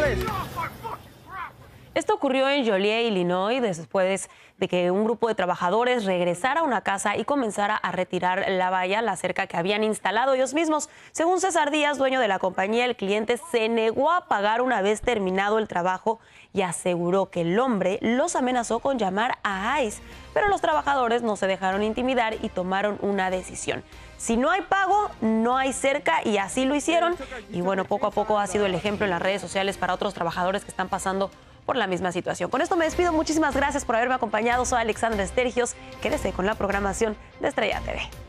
señores. Esto ocurrió en Joliet, Illinois, después de que un grupo de trabajadores regresara a una casa y comenzara a retirar la valla, la cerca que habían instalado ellos mismos. Según César Díaz, dueño de la compañía, el cliente se negó a pagar una vez terminado el trabajo y aseguró que el hombre los amenazó con llamar a ICE. Pero los trabajadores no se dejaron intimidar y tomaron una decisión. Si no hay pago, no hay cerca, y así lo hicieron. Y bueno, poco a poco ha sido el ejemplo en las redes sociales para otros trabajadores que están pasando por la misma situación. Con esto me despido. Muchísimas gracias por haberme acompañado. Soy Alexandra Estergios. Quédese con la programación de Estrella TV.